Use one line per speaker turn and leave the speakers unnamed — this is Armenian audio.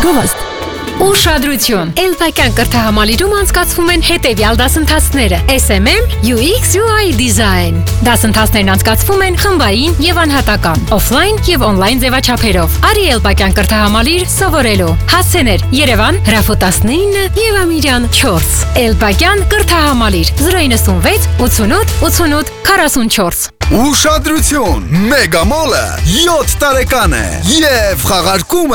Գովաստ։
Ուշադրություն! Elbakyan կրթահամալիրում անցկացվում են հետևյալ դասընթացները. SMM, UX, UI Design։ Դասընթացներն անցկացվում են խմբային եւ անհատական, offline եւ online ձևաչափերով։ Արի Elbakyan կրթահամալիր սովորելու։ Հասցեներ՝ Երևան, Հրաֆու 19 եւ Ամիրյան 4։ Elbakyan կրթահամալիր 096 88 88 44։
Ուշադրություն! Մեգամոլը 7 տարեկան է եւ խաղարկում